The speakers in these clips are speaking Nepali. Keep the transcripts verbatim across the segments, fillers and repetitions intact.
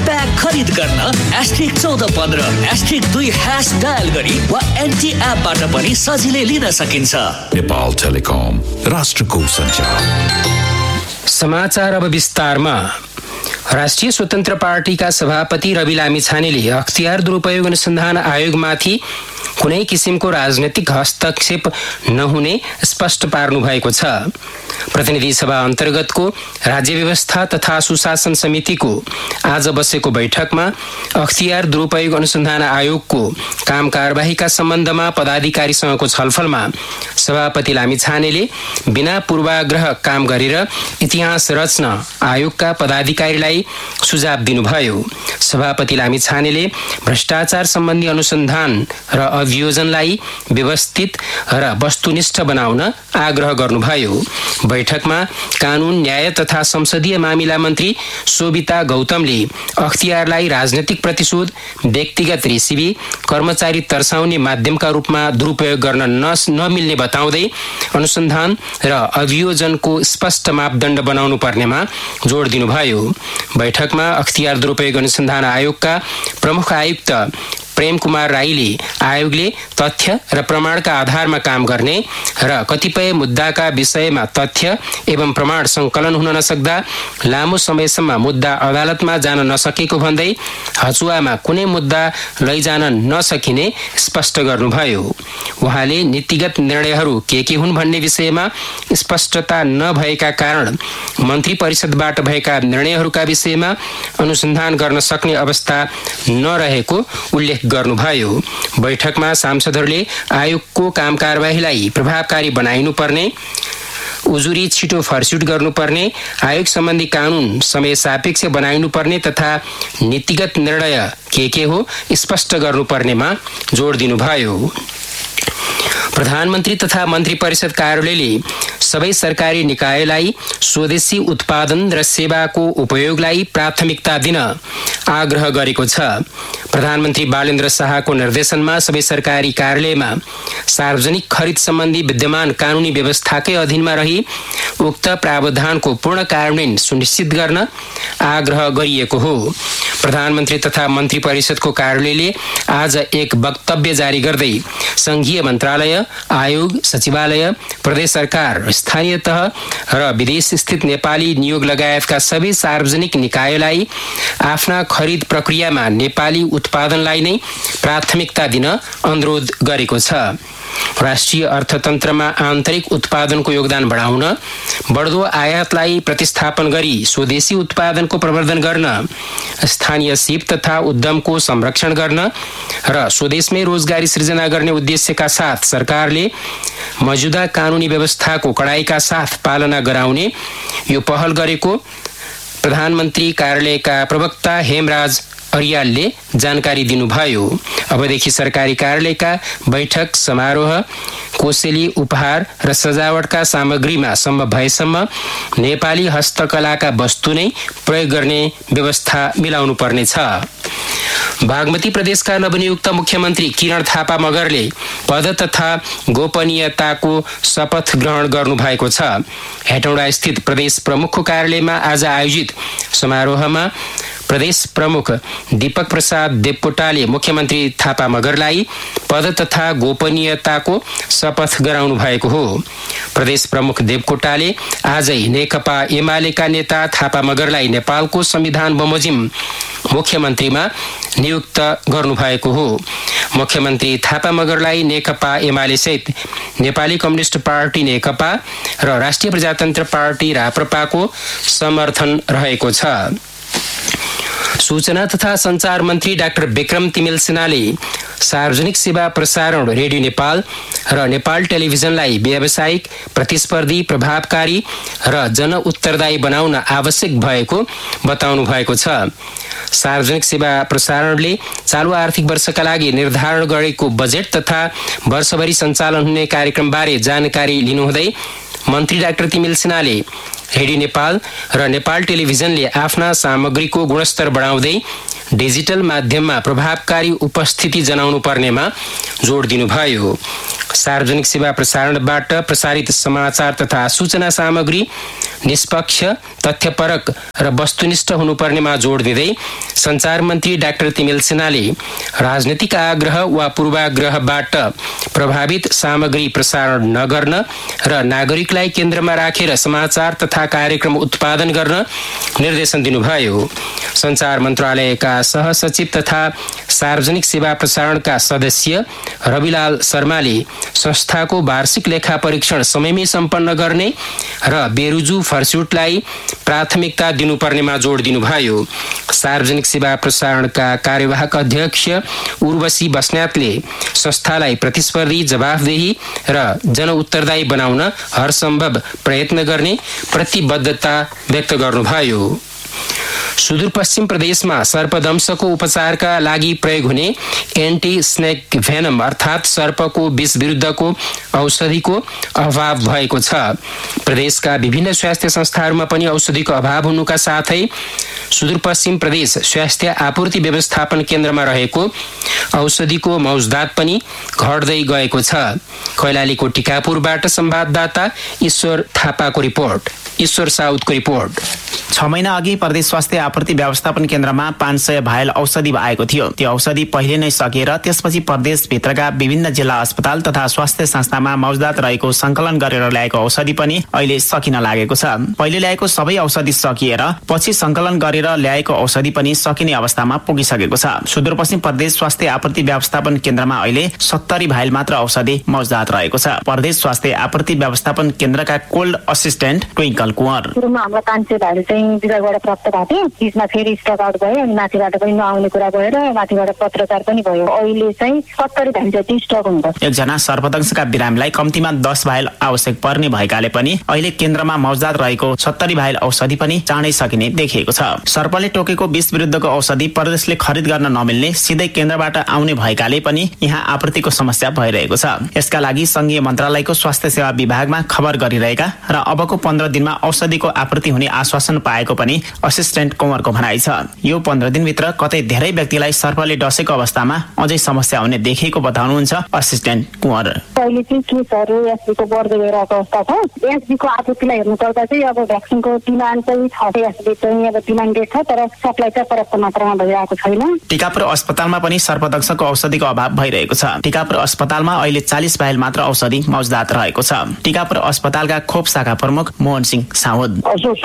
प्याक खरिद गर्न एस्ट्रिक चौध पन्ध्र एस्ट्रिक दुई ह्यास डायल गरी वा एनटी एपबाट पनि सजिलै लिन सकिन्छ। नेपाल टेलिकम, राष्ट्रको सञ्चार। समाचार अब विस्तारमा। राष्ट्रिय स्वतन्त्र पार्टीका सभापति रवि लामिछानेले अख्तियार दुरुपयोग अनुसन्धान आयोगमाथि कुनै किसिमको राजनैतिक हस्तक्षेप नहुने स्पष्ट पार्नु भएको छ। प्रतिनिधि सभा अन्तर्गतको राज्य व्यवस्था तथा सुशासन समितिको आज बसेको बैठकमा अख्तियार दुरुपयोग अनुसन्धान आयोगको काम कारबाहीका सम्बन्धमा पदाधिकारीसँगको छलफलमा सभापति लामिछानेले बिना पूर्वाग्रह काम गरेर इतिहास रच्न आयोगका पदाधिकारीलाई सुझाव दिनुभयो। सभापति लामिछानेले भ्रष्टाचार सम्बन्धी अनुसन्धान र अभियोजनलाई व्यवस्थित र वस्तुनिष्ठ बनाउन आग्रह गर्नुभयो। बैठकमा कानून न्याय तथा संसदीय मामिला मन्त्री शोभिता गौतमले अख्तियारलाई राजनैतिक प्रतिशोध, व्यक्तिगत रेसिपी, कर्मचारी तर्साउने माध्यमका रूपमा दुरुपयोग गर्न नस नमिल्ने बताउँदै अनुसन्धान र अभियोजनको स्पष्ट मापदण्ड बनाउनु पर्नेमा जोड दिनुभयो। बैठकमा अख्तियार दुरुपयोग अनुसन्धान आयोगका प्रमुख आयुक्त प्रेम कुमार राईले आयोगले तथ्य र प्रमाणका आधारमा काम गर्ने र कतिपय मुद्दाका विषयमा तथ्य एवं प्रमाण संकलन हुन नसक्दा लामो समयसम्म मुद्दा अदालतमा जान नसकेको भन्दै हचुवामा कुनै मुद्दा लैजान नसकिने स्पष्ट गर्नुभयो। उहाँले नीतिगत निर्णयहरू के के हुन् भन्ने विषयमा स्पष्टता नभएका कारण मन्त्री परिषदबाट भएका निर्णयहरूका विषयमा अनुसन्धान गर्न सक्ने अवस्था नरहेको उल्लेख गर्नुभयो। बैठकमा सांसदहरूले आयोगको काम कारबाहीलाई प्रभावकारी बनाइनु पर्ने, उजुरी छिटो फर्स्युट गर्नुपर्ने, आयोग सम्बन्धी कानून समय सापेक्ष बनाइनु पर्ने तथा नीतिगत निर्णय के के हो स्पष्ट गर्नुपर्नेमा जोड दिनुभयो। प्रधानमन्त्री तथा मन्त्री परिषद कार्यालयले सबै सरकारी निकायलाई स्वदेशी उत्पादन र सेवाको उपयोगलाई प्राथमिकता दिन आग्रह गरेको छ। प्रधानमन्त्री बालेन्द्र शाहको निर्देशनमा सबै सरकारी कार्यालयमा सार्वजनिक खरिद सम्बन्धी विद्यमान कानूनी व्यवस्थाकै अधीनमा रही उक्त प्रावधानको पूर्ण कार्यान्वयन सुनिश्चित गर्न आग्रह गरिएको हो। प्रधानमन्त्री तथा मन्त्री परिषदको कार्यालयले आज एक वक्तव्य जारी गर्दै संघीय मन्त्रालय, आयोग, सचिवालय, प्रदेश सरकार, स्थानीय तह र विदेश स्थित नेपाली नियोग लगायतका सबै सार्वजनिक निकायलाई आफ्ना खरिद प्रक्रियामा नेपाली उत्पादनलाई नै प्राथमिकता दिन अनुरोध गरेको छ। राष्ट्रिय अर्थतन्त्रमा आन्तरिक उत्पादनको योगदान बढाउन, बढ्दो आयातलाई प्रतिस्थापन गरी स्वदेशी उत्पादनको प्रवर्धन गर्न, स्थानीय सिप तथा उद्यमको संरक्षण गर्न र स्वदेशमै रोजगारी सृजना गर्ने उद्देश्यका साथ सरकारले मौजूदा कानूनी व्यवस्थाको कडाइका साथ पालना गराउने यो पहल गरेको प्रधानमन्त्री कार्यालयका प्रवक्ता हेमराज अर्यालले जानकारी दिनुभयो। अबदेखि सरकारी कार्यालयका बैठक, समारोह, कोसेली, उपहार र सजावटका सामग्रीमा सम्भव भएसम्म नेपाली हस्तकलाका वस्तु नै प्रयोग गर्ने व्यवस्था मिलाउनु पर्नेछ। बागमती प्रदेशका नवनियुक्त मुख्यमन्त्री किरण थापा मगरले पद तथा गोपनीयताको शपथ ग्रहण गर्नु भएको छ। हेटौँडा स्थित प्रदेश प्रमुखको कार्यालयमा आज आयोजित समारोहमा प्रदेश प्रमुख दीपक प्रसाद देवकोटाले मुख्यमन्त्री थापा मगरलाई पद तथा गोपनीयताको शपथ गराउनु भएको हो। प्रदेश प्रमुख देवकोटाले आजै नेकपा एमालेका नेता थापा मगरलाई नेपालको संविधान बमोजिम मुख्यमन्त्रीमा नियुक्त गर्नुभएको हो। मुख्यमन्त्री थापा मगरलाई नेकपा एमाले सहित नेपाली कम्युनिस्ट पार्टी नेकपा र राष्ट्रिय प्रजातन्त्र पार्टी राप्रपाको समर्थन रहेको छ। सूचना तथा संचार मन्त्री डाक्टर विक्रम तिमेल सिन्हाले सार्वजनिक सेवा प्रसारण रेडियो नेपाल र नेपाल टेलिभिजनलाई व्यावसायिक, प्रतिस्पर्धी, प्रभावकारी र जन उत्तरदायी बनाउन आवश्यक भएको बताउनु भएको छ। सार्वजनिक सेवा प्रसारणले चालू आर्थिक वर्षका लागि निर्धारण गरेको बजेट तथा वर्षभरि सञ्चालन हुने कार्यक्रमबारे जानकारी लिनुहुँदै मन्त्री डाक्टर तिमिल सिन्हाले रेडियो नेपाल र नेपाल टेलिभिजनले आफ्ना सामग्रीको गुणस्तर बढाउँदै डिजिटल माध्यममा प्रभावकारी उपस्थिति जनाउनु पर्नेमा जोड दिनुभयो। सार्वजनिक सेवा प्रसारणबाट प्रसारित समाचार तथा सूचना सामग्री निष्पक्ष, तथ्यपरक र वस्तुनिष्ठ हुनुपर्नेमा जोड दिँदै सञ्चार मन्त्री डाक्टर तिमिल सिन्हाले राजनीतिक आग्रह वा पूर्वाग्रहबाट प्रभावित सामग्री प्रसारण नगर्न र नागरिकलाई केन्द्रमा राखेर समाचार तथा कार्यक्रम उत्पादन गर्न निर्देशन दिनुभयो। सञ्चार मन्त्रालयका सहसचिव तथा सार्वजनिक सेवा प्रसारणका सदस्य रविलाल शर्माले संस्थाको वार्षिक लेखा परीक्षण समयमै सम्पन्न गर्ने र बेरुजु फर्स्युटलाई प्राथमिकता दिनुपर्नेमा जोड दिनुभयो। सार्वजनिक सेवा प्रसारणका कार्यवाहक अध्यक्ष उर्वशी बस्नेतले संस्थालाई प्रतिस्पर्धी, जवाफदेही र जनउत्तरदायी बनाउन हरसम्भव प्रयत्न गर्ने प्रतिबद्धता व्यक्त गर्नुभयो। सुदूरपश्चिम प्रदेशमा सर्पदंशको उपचारका लागि प्रयोग हुने एन्टी स्नेक भेनम अर्थात् सर्पको विष विरुद्धको औषधिको अभाव भएको छ। प्रदेशका विभिन्न स्वास्थ्य संस्थाहरूमा पनि औषधिको अभाव हुनुका साथै सुदूरपश्चिम प्रदेश स्वास्थ्य आपूर्ति व्यवस्थापन केन्द्रमा रहेको औषधिको मौजदात पनि घट्दै गएको छ। कैलालीको टिकापुरबाट संवाददाता ईश्वर थापाको रिपोर्ट। ईश्वर साउदको रिपोर्ट। छ महिना अघि प्रदेश स्वास्थ्य आपूर्ति व्यवस्थापन केन्द्रमा पाँच सय भाइल औषधि आएको थियो। त्यो औषधि पहिले नै सकिएर त्यसपछि प्रदेशभित्रका विभिन्न जिल्ला अस्पताल तथा स्वास्थ्य संस्थामा मौजदात रहेको संकलन गरेर ल्याएको औषधि पनि अहिले सकिन लागेको छ। पहिले ल्याएको सबै औषधि सकिएर पछि संकलन गरेर ल्याएको औषधि पनि सकिने अवस्थामा पुगिसकेको छ। सुदूरपश्चिम प्रदेश स्वास्थ्य आपूर्ति व्यवस्थापन केन्द्रमा अहिले सत्तरी भाइल मात्र औषधि मौजदात रहेको छ। प्रदेश स्वास्थ्य आपूर्ति व्यवस्थापन केन्द्रका कोल्ड असिस्टेन्ट ट्विङ्कल कुँवर। विभागबाट प्राप्त भएको थियो, बिचमा फेरि स्टक आउट भयो अनि माथिबाट पनि नआउने कुरा भएर माथिबाट पत्रचार पनि भयो। अहिले चाहिँ सत्तरी भाइल जति स्टक हुन्छ। एकजना सर्पदंशका बिरामीलाई कम्तीमा दस भाइल आवश्यक पर्ने भएकाले पनि अहिले केन्द्रमा मौजदात रहेको सत्तरी भाइल औषधि पनि चाँडै सकिने देखिएको छ। सर्पले टोकेको विष विरुद्धको औषधि प्रदेशले खरिद गर्न नमिल्ने सिधै केन्द्रबाट आउने भएकाले पनि यहाँ आपूर्तिको समस्या भइरहेको छ। यसका लागि संघीय मन्त्रालयको स्वास्थ्य सेवा विभागमा खबर गरिरहेका र अबको पन्ध्र दिनमा औषधिको आपूर्ति हुने आश्वासन पाएको पनि असिस्टेन्ट कुँवरको भनाइ छ। यो पन्ध्र दिनभित्र कतै धेरै व्यक्तिलाई सर्पले डसेको अवस्थामा अझै समस्या हुने देखिएको बताउनुहुन्छ असिस्टेन्ट कुँवर। अहिले चाहिँ केसहरू एसबीको बढ्दै गइरहेको अवस्था छ। एसबीको आपूर्तिलाई हेर्नु पर्दा चाहिँ अब भ्याक्सिनको डिमान्ड चाहिँ छ, एसबी चाहिँ अब डिमान्डेड छ तर सप्लाई चाहिँ पर्याप्त मात्रामा भइरहेको छैन। टिकापुर अस्पतालमा पनि सर्पदंशको औषधिको अभाव भइरहेको छ। टिकापुर अस्पतालमा अहिले चालीस भाइल मात्र औषधि मौजदात रहेको छ। टिकापुर अस्पतालका खोप शाखा प्रमुख मोहन सिंह साउद।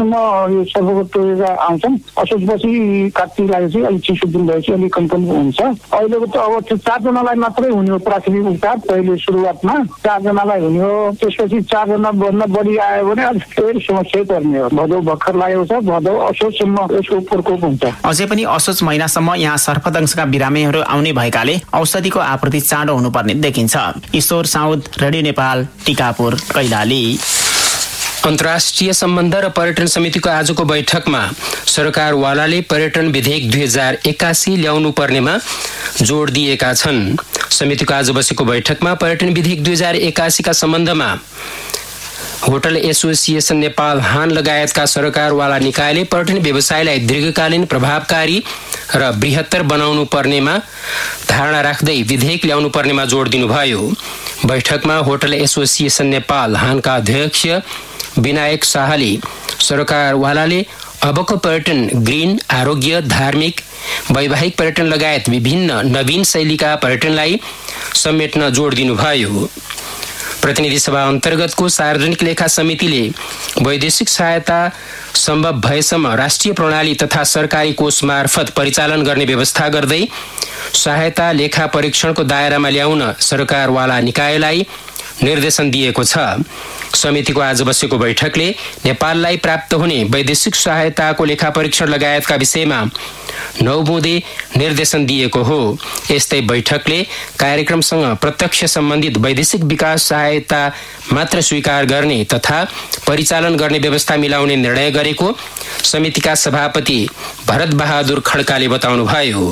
आउँछन् असोजपछि काट्टी लागेपछि अलिक चिसो दिन भएपछि अलिक कम कम हुन्छ। अहिलेको त अब चारजनालाई मात्रै हुने हो प्राथमिक उपचार। पहिले सुरुवातमा चारजनालाई हुने हो, त्यसपछि चारजना भन्दा बढी आयो भने अलिक फेरि समस्या पर्ने हो। भदौ भर्खर लागेको छ, भदौ असोजसम्म यसको प्रकोप हुन्छ। अझै पनि असोज महिनासम्म यहाँ सर्पदंशका बिरामीहरू आउने भएकाले औषधिको आपूर्ति चाँडो हुनुपर्ने देखिन्छ। ईश्वर साउद, रेडियो नेपाल, टिकापुर, कैलाली। अन्तर्राष्ट्रिय सम्बन्ध र पर्यटन समितिको आजको बैठकमा सरकारवालाले पर्यटन विधेयक दुई हजार एकासी ल्याउनु पर्नेमा जोड दिएका छन्। समितिको आज बसेको बैठकमा पर्यटन विधेयक दुई हजार एकासीका सम्बन्धमा होटल एसोसिएसन नेपाल हान लगायतका सरकारवाला निकायले पर्यटन व्यवसायलाई दीर्घकालीन, प्रभावकारी र बृहत्तर बनाउनु पर्नेमा धारणा राख्दै विधेयक ल्याउनु पर्नेमा जोड दिनुभयो। बैठकमा होटल एसोसिएसन नेपाल हानका अध्यक्ष विनायक शाहले सरकारवालाले अबको पर्यटन ग्रीन, आरोग्य, धार्मिक, वैवाहिक पर्यटन लगायत विभिन्न नवीन शैलीका पर्यटनलाई समेट्न जोड दिनुभयो। प्रतिनिधि सभा अन्तर्गतको सार्वजनिक लेखा समितिले वैदेशिक सहायता सम्भव भएसम्म राष्ट्रिय प्रणाली तथा सरकारी कोष मार्फत परिचालन गर्ने व्यवस्था गर्दै सहायता लेखा परीक्षणको दायरामा ल्याउन सरकारवाला निकायलाई निर्देशन दिएको छ। समितिको आज बसेको बैठकले नेपाललाई प्राप्त हुने वैदेशिक सहायताको लेखा परीक्षण लगायतका विषयमा नौ बुँदे निर्देशन दिएको हो। यस्तै बैठकले कार्यक्रमसँग प्रत्यक्ष सम्बन्धित वैदेशिक विकास सहायता मात्र स्वीकार गर्ने तथा परिचालन गर्ने व्यवस्था मिलाउने निर्णय गरेको समितिका सभापति भरत बहादुर खड्काले बताउनुभयो।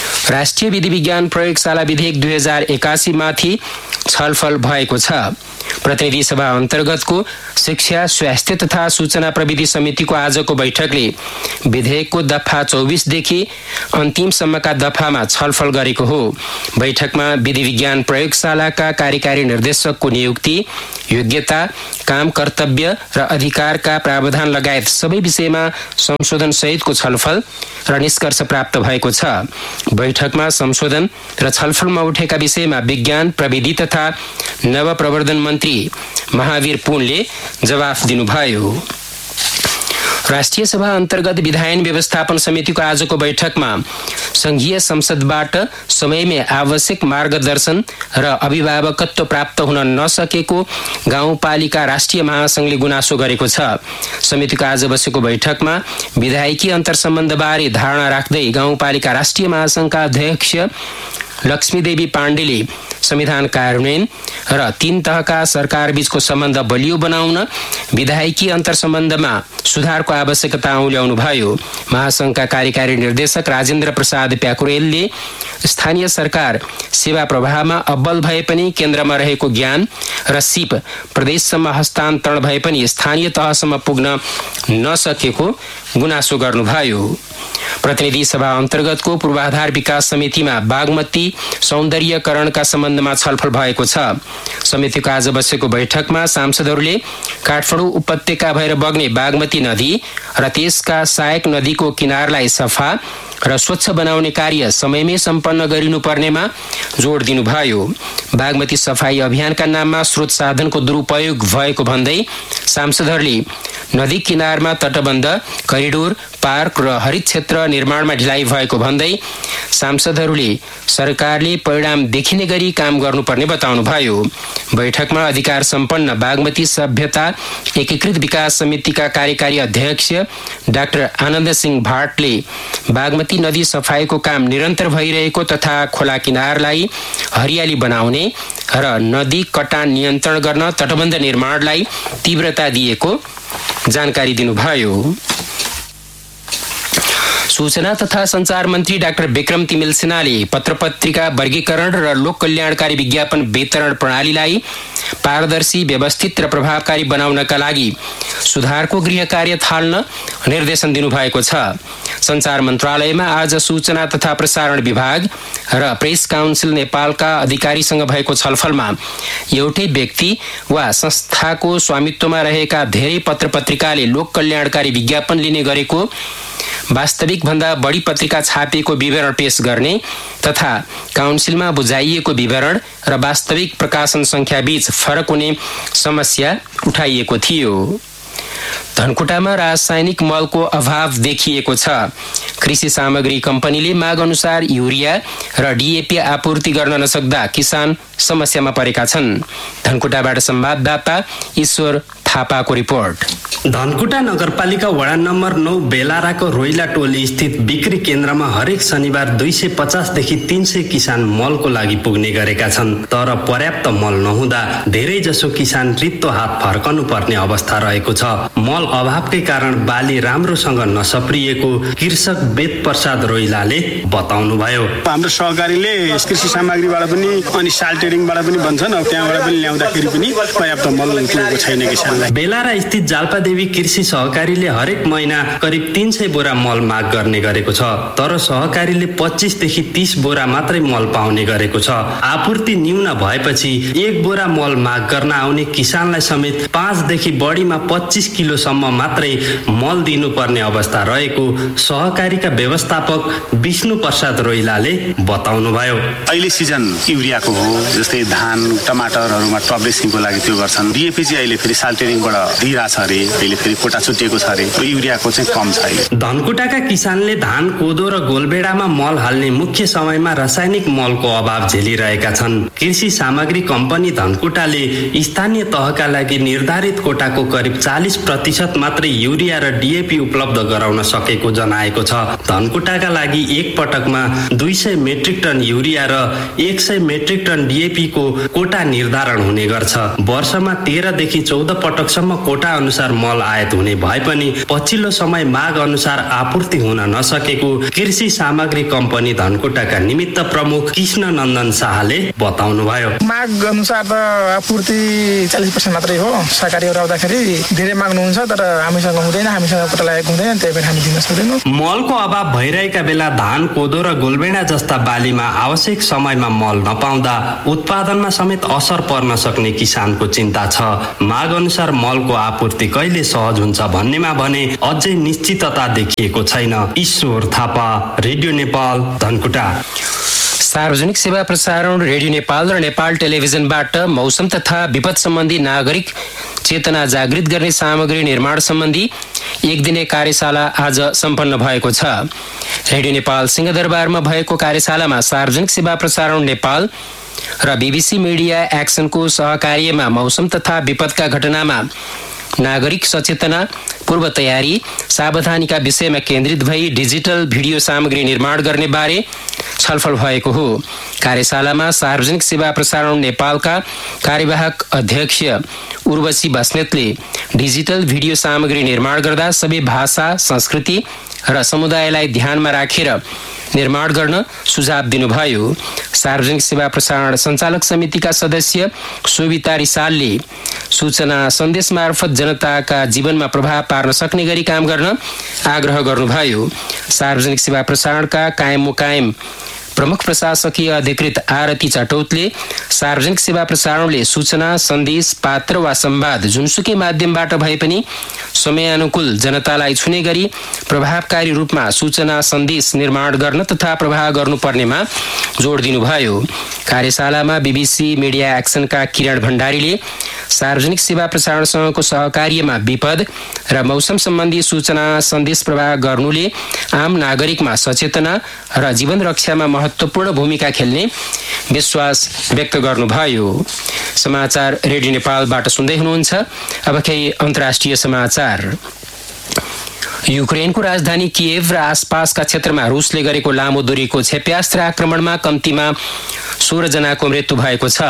राष्ट्रिय विधि विज्ञान प्रयोगशाला विधेयक दुई हजार एकासी माथि छलफल भएको छ। प्रतिनिधि सभा अन्तर्गतको शिक्षा, स्वास्थ्य तथा सूचना प्रविधि समितिको आजको बैठकले विधेयकको दफा चौबिसदेखि अन्तिमसम्मका दफामा छलफल गरेको हो। बैठकमा विधि विज्ञान प्रयोगशालाका कार्यकारी निर्देशकको नियुक्ति, योग्यता, काम कर्तव्य र अधिकारका प्रावधान लगायत सबै विषयमा संशोधन सहितको छलफल र निष्कर्ष प्राप्त भएको छ। बैठकमा संशोधन र छलफलमा उठेका विषयमा विज्ञान, प्रविधि तथा नवप्रवर्धन मन्त्री महावीर पुनले जवाफ दिनुभयो। राष्ट्रिय सभा अन्तर्गत विधायन व्यवस्थापन समितिको आजको बैठकमा संघीय संसदबाट समयमै आवश्यक मार्गदर्शन र अभिभावकत्व प्राप्त हुन नसकेको गाउँपालिका राष्ट्रिय महासंघले गुनासो गरेको छ। समितिको आज बसेको बैठकमा विधायकी अन्तरसम्बन्धबारे धारणा राख्दै गाउँपालिका राष्ट्रिय महासंघका अध्यक्ष लक्ष्मीदेवी पाण्डेले संविधान कार्यान्वयन र तीन तहका सरकार बीचको सम्बन्ध बलियो बनाउन विधायकी अन्तरसम्बन्धमा सुधारको आवश्यकता औल्याउनु भयो। महासंघका कार्यकारी निर्देशक राजेन्द्र प्रसाद प्याकुरेलले स्थानीय सरकार सेवा प्रवाहमा अब्बल भए पनि केन्द्रमा रहेको ज्ञान र सिप प्रदेशसम्म हस्तान्तरण भए पनि स्थानीय तहसम्म पुग्न नसकेको गुनासो गर्नुभयो। प्रतिनिधि सभा अन्तर्गतको पूर्वाधार विकास समितिमा बागमती सौन्दर्यकरणका सम्बन्धमा छलफल भएको छ। समितिको आज बसेको बैठकमा सांसदहरूले काठमाडौँ उपत्यका भएर बग्ने बागमती नदी र त्यसका सहायक नदीको किनारलाई सफा र स्वच्छ बनाउने कार्य समयमै सम्पन्न गरिनुपर्नेमा जोड दिनुभयो। बागमती सफाई अभियानका नाममा स्रोत साधनको दुरुपयोग भएको भन्दै सांसदहरूले नदी किनारमा तटबन्ध, करिडोर, पार्क र हरित क्षेत्र निर्माणमा ढिलाइ भएको भन्दै सांसदहरूले सरकारले परिणाम देखिने गरी काम गर्नुपर्ने बताउनुभयो। बैठकमा अधिकार सम्पन्न बागमती सभ्यता एकीकृत विकास समितिका कार्यकारी अध्यक्ष डाक्टर आनन्द सिंह भाटले बागमती नदी सफाईको काम निरन्तर भइरहेको तथा खोला किनारलाई हरियाली बनाउने र नदी कटान नियन्त्रण गर्न तटबन्ध निर्माणलाई तीव्रता दिएको जानकारी दिनुभयो। सूचना तथा संचार मन्त्री डाक्टर विक्रम तिमिल सिन्हाले पत्रपत्रिका वर्गीकरण र लोक कल्याणकारी विज्ञापन वितरण प्रणालीलाई पारदर्शी, व्यवस्थित र प्रभावकारी बनाउनका लागि सुधारको गृह कार्य थाल्न निर्देशन दिनुभएको छ। संचार मन्त्रालयमा आज सूचना तथा प्रसारण विभाग र प्रेस काउन्सिल नेपालका अधिकारीसँग भएको छलफलमा एउटै व्यक्ति वा संस्थाको स्वामित्वमा रहेका धेरै पत्रपत्रिकाले लोक कल्याणकारी विज्ञापन लिने गरेको वास्तविक भन्दा बढी पत्रिका छापिएको विवरण पेश गर्ने तथा काउन्सिलमा बुझाइएको विवरण र वास्तविक प्रकाशन संख्या बीच फरक हुने समस्या उठाइएको थियो। धनकुटामा रासायनिक मलको अभाव देखिएको छ। कृषि सामग्री कम्पनीले माग अनुसार युरिया र डीएपी आपूर्ति गर्न नसक्दा किसान समस्यामा परेका छन्। धनकुटाबाट संवाददाता ईश्वर थापाको रिपोर्ट। धनकुटा नगरपालिका वडा नम्बर नौ बेलाराको रोइला टोली स्थित बिक्री केन्द्रमा हरेक शनिबार दुई सय पचासदेखि तीन सय किसान मलको लागि पुग्ने गरेका छन्। तर पर्याप्त मल नहुँदा धेरै जसो किसान रित्तो हात फर्कनु पर्ने अवस्था रहेको छ। मल अभावकै कारण बाली राम्रोसँग नसप्रिएको कृषक वेद प्रसाद रोइलाले बताउनुभयो। हाम्रो सहकारीले कृषि सामग्रीबाट पनि अनि साल्टेरिङबाट पनि भन्छन्, अब त्यहाँबाट पनि ल्याउँदाखेरि पनि पर्याप्त मल पुगेको छैन किसानलाई। बेलारा स्थित जाल्पादेवी कृषि सहकारीले हरेक महिना करिब तीन सय बोरा मल माग गर्ने गरेको छ। तर सहकारीले पच्चीसदेखि तीस बोरा मात्रै मल पाउने गरेको छ। आपूर्ति न्यून भएपछि एक बोरा मल माग गर्न आउने किसानलाई समेत पाँचदेखि बढीमा पच्चीस किलोसम्म मात्रै मल दिनुपर्ने अवस्था रहेको सहकारीका व्यवस्थापक विष्णु प्रसाद रोइलाले बताउनुभयो। अहिले सिजन युरियाको हो, जस्तै धान, टमाटरहरूमा टपलेसिङको लागि त्यो गर्छन्। डीएपी चाहिँ अहिले फेरि साल्टेरिङबाट दिइरहेको छ अरे, अहिले फेरि कोटा छुटिएको छ अरे, युरियाको चाहिँ कम छ अहिले। धनकुटाका किसानले धान, कोदो र गोलबेडामा मल हाल्ने मुख्य समयमा रासायनिक मलको अभाव झेलिरहेका छन्। कृषि सामग्री कम्पनी धनकुटाले स्थानीय तहका लागि निर्धारित कोटाको करिब चालीस प्रतिशत मात्रै युरिया र डिएपी उपलब्ध गराउन सकेको जनाएको छ। धनकुटाका लागि एक पटकमा दुई सय मेट्रिक टन युरिया र एक सय मेट्रिक टन डिएपी को कोटा निर्धारण हुने गर्छ। वर्षमा तेह्रदेखि चौध पटकसम्म कोटा अनुसार मल आयात हुने भए पनि पछिल्लो समय माग अनुसार आपूर्ति हुन नसकेको कृषि सामग्री कम्पनी धनकुटाका निमित्त प्रमुख कृष्ण नन्दन शाहले बताउनुभयो। माग अनुसार त आपूर्ति चालीस पर्सेन्ट मात्रै हो। सरकारीहरू आउँदाखेरि धेरै माग्नुहुन्छ, तर हामीसँग हुँदैन, हामीसँग कोटा लागेको हुँदैन, त्यही भएर हामी दिन सक्दैनौँ। मलको अभाव भइरहेका बेला धान, कोदो र गोलबेडा जस्ता बालीमा आवश्यक समयमा मल नपाउँदा उत्पादनमा समेत असर पर्न सक्ने किसानको चिन्ता छ। माग अनुसार मलको आपूर्ति कहिले सहज हुन्छ भन्नेमा भने अझै निश्चितता देखिएको छैन। ईश्वर थापा, रेडियो नेपाल, धनकुटा। सार्वजनिक सेवा प्रसारण रेडियो नेपाल र नेपाल टेलिभिजनबाट मौसम तथा विपद सम्बन्धी नागरिक चेतना जागृत गर्ने सामग्री निर्माण सम्बन्धी एक दिने कार्यशाला आज सम्पन्न भएको छ। रेडियो नेपाल सिंहदरबारमा भएको कार्यशालामा सार्वजनिक सेवा प्रसारण नेपाल र बीबीसी मिडिया एक्सनको सहकार्यमा मौसम तथा विपदका घटनामा नागरिक सचेतना, पूर्व तयारी, सावधानीका विषयमा केन्द्रित भई डिजिटल भिडियो सामग्री निर्माण गर्ने बारे छलफल भएको हो। कार्यशालामा सार्वजनिक सेवा प्रसारण नेपालका कार्यवाहक अध्यक्ष उर्वशी बस्नेतले डिजिटल भिडियो सामग्री निर्माण गर्दा सबै भाषा, संस्कृति र समुदायलाई ध्यानमा राखेर निर्माण गर्न सुझाव दिनुभयो। सार्वजनिक सेवा प्रसारण सञ्चालक समितिका सदस्य सोभिता रिसालले सूचना सन्देश मार्फत जनताका जीवनमा प्रभाव पार्न सक्ने गरी काम गर्न आग्रह गर्नुभयो। सार्वजनिक सेवा प्रसारणका कायम मुकायम प्रमुख प्रशासकीय अधिकृत आरती चटौतले सार्वजनिक सेवा प्रसारणले सूचना, सन्देश, पात्र वा संवाद जुनसुकै माध्यमबाट भए पनि समयानुकूल जनतालाई छुने गरी प्रभावकारी रूपमा सूचना, सन्देश निर्माण गर्न तथा प्रवाह गर्नुपर्नेमा जोड दिनुभयो। कार्यशालामा बीबीसी मिडिया एक्सनका किरण भण्डारीले सार्वजनिक सेवा प्रसारणसँगको सहकार्यमा विपद र मौसम सम्बन्धी सूचना, सन्देश प्रवाह गर्नुले आम नागरिकमा सचेतना र जीवन रक्षामा महत्वपूर्ण भूमिका खेल्ने विश्वास व्यक्त गर्नुभयो। समाचार रेडियो नेपालबाट सुन्दै हुनुहुन्छ। अब केही अन्तर्राष्ट्रिय समाचार। युक्रेनको राजधानी किएभ र आसपासका क्षेत्रमा रुसले गरेको लामो दूरीको क्षेप्यास्त्र आक्रमणमा कम्तीमा सोह्र जनाको मृत्यु भएको छ।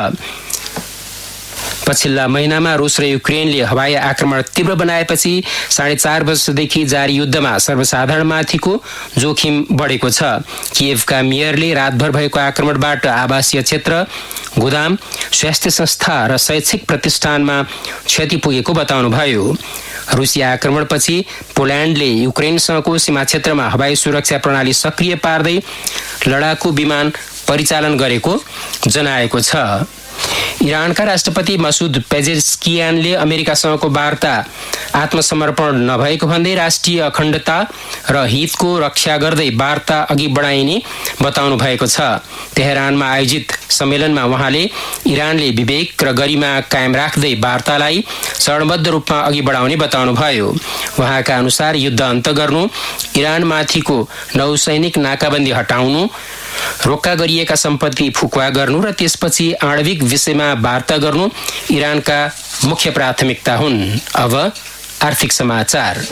पछिल्ला महिनामा रुस र युक्रेनले हवाई आक्रमण तीव्र बनाएपछि साढे चार वर्षदेखि जारी युद्धमा सर्वसाधारणमाथिको जोखिम बढेको छ। किएभका मेयरले रातभर भएको आक्रमणबाट आवासीय क्षेत्र, गोदाम, स्वास्थ्य संस्था र शैक्षिक प्रतिष्ठानमा क्षति पुगेको बताउनुभयो। रुसी आक्रमणपछि पोल्यान्डले युक्रेनसँगको सीमा क्षेत्रमा हवाई सुरक्षा प्रणाली सक्रिय पार्दै लडाकु विमान परिचालन गरेको जनाएको छ। इरानका राष्ट्रपति मसुद पेजेस्कियानले अमेरिकासँगको वार्ता आत्मसमर्पण नभएको भन्दै राष्ट्रिय अखण्डता र हितको रक्षा गर्दै वार्ता अघि बढाइने बताउनु भएको छ। तेहरानमा आयोजित सम्मेलनमा उहाँले इरानले विवेक र गरिमा कायम राख्दै वार्तालाई चरणबद्ध रूपमा अघि बढाउने बताउनुभयो। उहाँका अनुसार युद्ध अन्त गर्नु, इरानमाथिको नौसैनिक नाकाबन्दी हटाउनु, रोक्का गरिएका सम्पत्ति फुकुवा गर्नु र त्यसपछि आणविक विषयमा वार्ता गर्नु इरानका मुख्य प्राथमिकता हुन्। अब आर्थिक समाचार।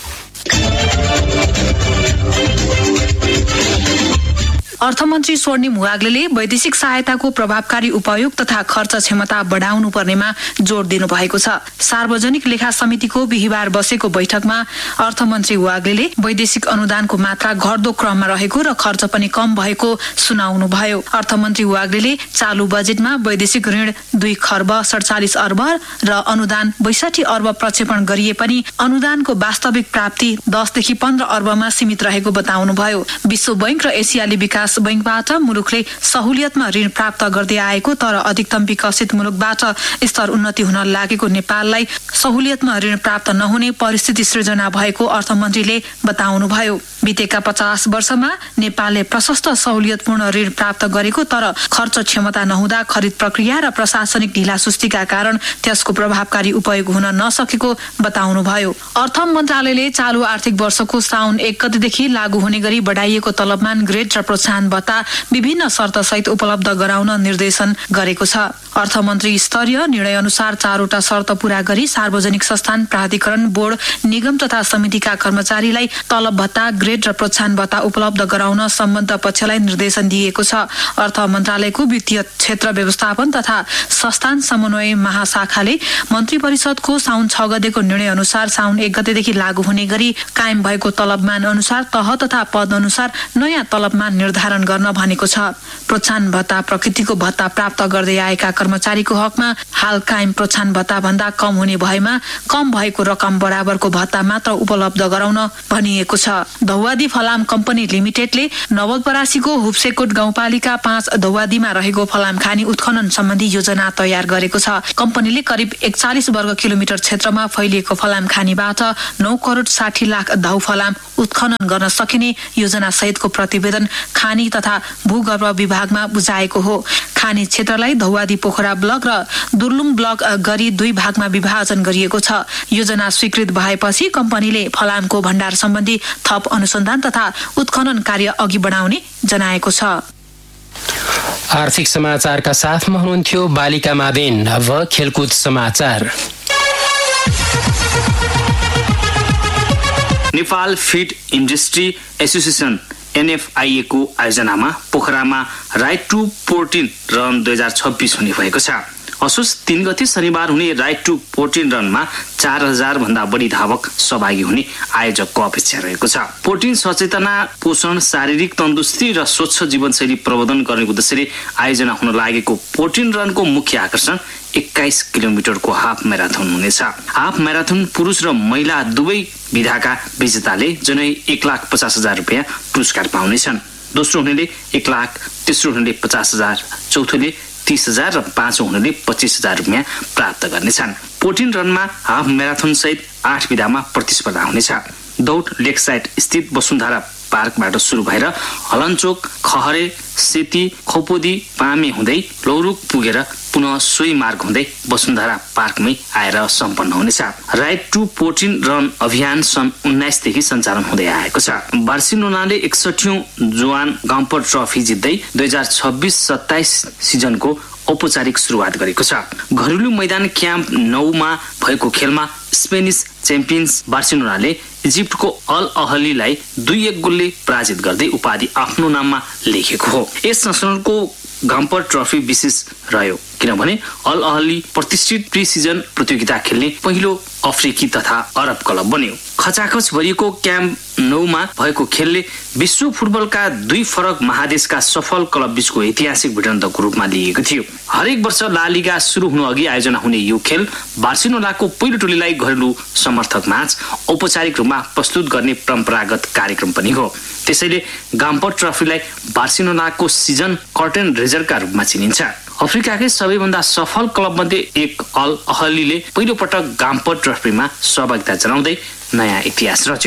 अर्थमन्त्री स्वर्णिम वाग्लेले वैदेशिक सहायताको प्रभावकारी उपयोग तथा खर्च क्षमता बढाउनु पर्नेमा जोड दिनु भएको छ। सार्वजनिक लेखा समितिको बिहिबार बसेको बैठकमा अर्थमन्त्री वाग्लेले वैदेशिक अनुदानको मात्रा घट्दो क्रममा रहेको र खर्च पनि कम भएको सुनाउनु भयो। अर्थमन्त्री वाग्लेले चालू बजेटमा वैदेशिक ऋण दुई खर्ब सडचालिस अर्ब र अनुदान बैसठी अर्ब प्रक्षेपण गरिए पनि अनुदानको वास्तविक प्राप्ति दसदेखि पन्ध्र अर्बमा सीमित रहेको बताउनुभयो। विश्व बैंक र एसियाली विकास बैंकबाट मुलुकले सहुलियतमा ऋण प्राप्त गर्दै आएको तर अधिकतम विकसित मुलुकबाट स्तर उन्नति हुन लागेको नेपाललाई सहुलियतमा ऋण प्राप्त नहुने परिस्थिति सृजना भएको अर्थमन्त्रीले बताउनुभयो। बितेका पचास वर्षमा नेपालले प्रशस्त सहुलियतपूर्ण ऋण प्राप्त गरेको तर खर्च क्षमता नहुँदा खरिद प्रक्रिया र प्रशासनिक ढिलासुस्तीका कारण त्यसको प्रभावकारी उपयोग हुन नसकेको बताउनुभयो। अर्थ मन्त्रालयले चालू आर्थिक वर्षको साउन एक गतेदेखि लागू हुने गरी बढाइएको तलबमान ग्रेड र प्रोत्साहन प्रोत्साहन भत्ता विभिन्न शर्तसहित उपलब्ध गराउन निर्देशन गरेको छ। अर्थमन्त्री स्तरीय निर्णय अनुसार चारवटा शर्त पूरा गरी सार्वजनिक संस्थान, प्राधिकरण, बोर्ड, निगम तथा समितिका कर्मचारीलाई तलब भत्ता, ग्रेड र प्रोत्साहन भत्ता उपलब्ध गराउन सम्बद्ध पक्षलाई निर्देशन दिएको छ। अर्थ मन्त्रालयको वित्तीय क्षेत्र व्यवस्थापन तथा संस्थान समन्वय महाशाखाले मन्त्री परिषदको साउन छ गतेको निर्णय अनुसार साउन एक गतेदेखि लागू हुने गरी कायम भएको तलबमान अनुसार तह तथा पद अनुसार नयाँ तलबमान निर्धारण गर्न भनेको छ। प्रोत्साहन भत्ता प्रकृतिको भत्ता प्राप्त गर्दै आएका कर्मचारीको हकमा हाल कायम प्रोत्साहन भत्ता भन्दा कम हुने भएमा कम भएको रकम बराबरको भत्ता मात्र उपलब्ध गराउन भनिएको छ। धौवादी फलाम कम्पनी लिमिटेडले नवलपरासीको हुप्सेकोट गाउँपालिका पाँच धौवादीमा रहेको फलाम खानी उत्खनन सम्बन्धी योजना तयार गरेको छ। कम्पनीले करिब एकचालिस वर्ग किलोमिटर क्षेत्रमा फैलिएको फलाम खानीबाट नौ करोड साठी लाख धाउ फलाम उत्खनन गर्न सकिने योजना सहितको प्रतिवेदन खानी तथा भूगर्भ विभागमा बुझाएको हो। खानी क्षेत्रलाई धौवादी पोखरा ब्लक र दुर्लुङ ब्लक गरी दुई भागमा विभाजन गरिएको छ। योजना स्वीकृत भएपछि कम्पनीले फलामको भण्डार सम्बन्धी थप अनुसन्धान तथा उत्खनन कार्य अघि बढाउने जनाएको छ। आर्थिक समाचारका साथमा हुनुहुन्थ्यो बालिका मादेन। अब खेलकुद समाचार। Nepal feed industry association NFIA को आयोजनामा पोखरामा राइट टु फोर्टिन रन दुई हजार छब्बीस हुने भएको छ। असोज तीन गते शनिबार हुने राइट टु फोर्टिन रनमा चार हजार भन्दा बढी धावक सहभागी हुने आयोजकको अपेक्षा रहेको छ। फोर्टिन सचेतना, पोषण, शारीरिक तन्दुरुस्ती र स्वच्छ जीवनशैली प्रवर्धन गर्ने उद्देश्यले आयोजना हुन लागेको फोर्टिन रनको मुख्य आकर्षण एक्काइस किलोमिटरको हाफ म्याराथन हुनेछ। हाफ म्याराथन पुरुष र महिला दुवै विधाका विजेताले जनै एक लाख पचास हजार रुपियाँ पुरस्कार पाउनेछन्। दोस्रो हुनेले एक लाख, तेस्रो हुनेले पचास हजार, चौथोले तीस हजार र पाँचौं हुनेले पच्चीस हजार रुपियाँ प्राप्त गर्नेछन्। फोर्टिन रनमा हाफ म्याराथन सहित आठ विधामा प्रतिस्पर्धा हुनेछ। दौड लेकसाइड स्थित वसुन्धरा पार्कबाट सुरु भएर हलनचोक, खहरे, सेती, खौपोदी, पामे हुँदै लौरुक पुगेर पुनः सोही मार्ग हुँदै वसुन्धरा पार्कमै आएर सम्पन्न हुनेछ। राइट टु फोर्टिन रन अभियान सन् उन्नाइसदेखि सञ्चालन हुँदै आएको छ। बार्सिलोनाले एकसठीौं जोआन गाम्पर ट्रफी जित्दै दुई हजार छब्बीस सत्ताइस सिजनको औपचारिक सुरुवात गरेको छ। घरेलु मैदान क्याम्प नौमा भएको खेलमा स्पेनिस च्याम्पियन्स बार्सिलोनाले इजिप्टको अल अहलीलाई दुई एक गोलले पराजित गर्दै उपाधि आफ्नो नाममा लेखेको हो। यस संस्करणको गाम्पर ट्रफी विशेष रह्यो किनभने अल अहली प्रतिष्ठित प्री सिजन प्रतियोगिता खेल्ने पहिलो अफ्रिकी तथा अरब क्लब बन्यो। खचाखच भरिएको क्याम्प नौमा भएको खेलले विश्व फुटबलका दुई फरक महादेशका सफल क्लब बीचको ऐतिहासिक भिडन्तको रूपमा लिएको थियो। हरेक वर्ष ला लिगा सुरु हुनु अघि आयोजना हुने यो खेल बार्सिलोनाको पहिलो टोलीलाई घरेलु समर्थक माझ औपचारिक रूपमा प्रस्तुत गर्ने परम्परागत कार्यक्रम पनि हो। त्यसैले गाम्पर ट्रफीलाई बार्सिलोनाको सिजन कर्टेन रेजरका रूपमा चिनिन्छ। अफ्रिकाकै सबैभन्दा सफल क्लब मध्ये एक अल अहलीले पहिलो पटक गाम्पर ट्रफीमा सहभागिता जनाउँदै नयाँ इतिहास रच्यो।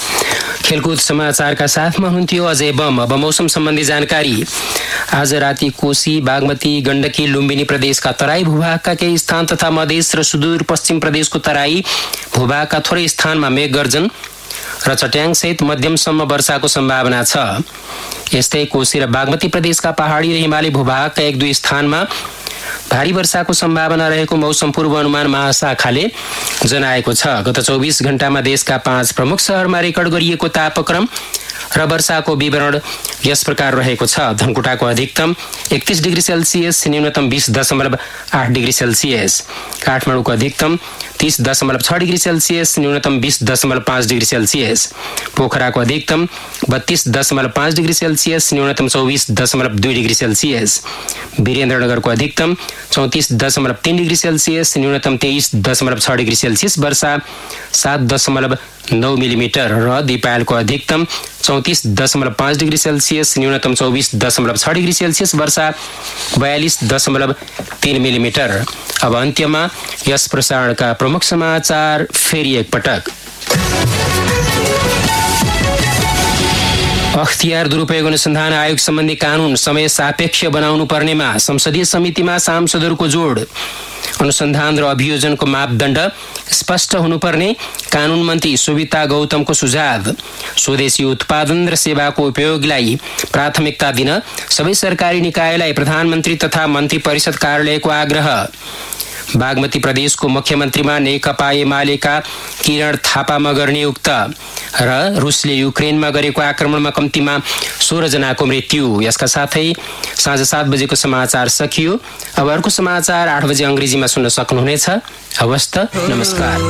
खेलकुद समाचारका साथमा हुन्थ्यो अजय बम। अब मौसम सम्बन्धी जानकारी। आज राति कोशी, बागमती, गण्डकी, लुम्बिनी प्रदेशका तराई भूभागका केही स्थान तथा मधेस र सुदूर पश्चिम प्रदेशको तराई भूभागका थोरै स्थानमा मेघ गर्जन र चट्याङसहित मध्यमसम्म वर्षाको सम्भावना छ। यस्तै कोशी र बागमती प्रदेशका पहाडी र हिमाली भूभागका एक दुई स्थानमा भारी वर्षाको सम्भावना रहेको मौसम पूर्वानुमान महाशाखाले जनाएको छ। गत चौबिस घण्टामा देशका पाँच प्रमुख शहरमा रेकर्ड गरिएको तापक्रम र वर्षाको विवरण यस प्रकार रहेको छ। धनकुटाको अधिकतम एकतीस डिग्री सेल्सियस, न्यूनतम बीस दशमलव आठ डिग्री सेल्सियस। काठमाडौँको अधिकतम तीस दशमलव छ डिग्री सेल्सियस, न्यूनतम बीस दशमलव पाँच डिग्री सेल्सियस। पोखराको अधिकतम बत्तीस दशमलव पाँच डिग्री सेल्सियस, न्यूनतम चौबीस दशमलव दुई डिग्री सेल्सियस। वीरेन्द्रनगरको अधिकतम चौतिस दशमलव तीन डिग्री सेल्सियस, न्यूनतम तेइस दशमलव छ डिग्री सेल्सियस। वर्षा सात दशमलव नौ मिलिमिटर र दिपायलको अधिकतम चौतिस दशमलव पाँच डिग्री सेल्सियस, न्यूनतम चौबीस दशमलव छ डिग्री सेल्सियस। वर्षा बयालिस दशमलव तीन मिलिमिटर। अब अन्त्यमा यस प्रसारणका प्रमुख समाचार फेरि एकपटक। अख्तियार दुरुपयोग अनुसन्धान आयोग सम्बन्धी कानून समय सापेक्ष बनाउनु पर्नेमा संसदीय समितिमा सांसदहरूको जोड। अनुसन्धान र अभियोजनको मापदण्ड स्पष्ट हुनुपर्ने कानून मन्त्री सुविता गौतमको सुझाव। स्वदेशी उत्पादन र सेवाको उपयोगलाई प्राथमिकता दिन सबै सरकारी निकायलाई प्रधानमन्त्री तथा मन्त्री परिषद कार्यालयको आग्रह। बागमती प्रदेशको मुख्यमन्त्रीमा नेकपा एमालेका किरण थापा मगर नियुक्त र रुसले युक्रेनमा गरेको आक्रमणमा कम्तीमा सोह्र जनाको मृत्यु। यसका साथै साँझ सात बजेको समाचार सकियो। अब अर्को समाचार आठ बजे अङ्ग्रेजीमा सुन्न सक्नुहुनेछ। हवस् त, नमस्कार।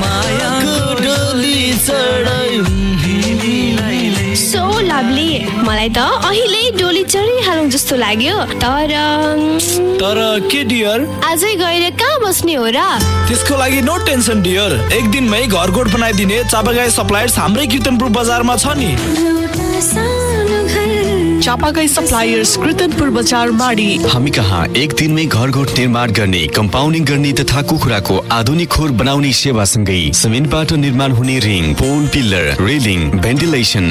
सो लभली, मलाई त अहिले डोली चढिहालौँ जस्तो लाग्यो। तर तर के डियर, आजै गएर कहाँ बस्ने हो र? त्यसको लागि नो टेन्सन डियर, एक दिनमै घरकोट बनाइदिने चापागाई सप्लायर्स हाम्रै कीर्तनपुर बजारमा छ नि। चापागाई सप्लायर्स कीर्तनपुर बजार माडी। हामी कहाँ एक दिनमै घरघोट निर्माण गर्ने, कम्पाउन्डिङ गर्ने तथा कुखुराको आधुनिक खोर बनाउने सेवासँगै सिमेन्टबाट निर्माण हुने रिङ, पोल, पिल्लर, रेलिङ, भेन्टिलेसन,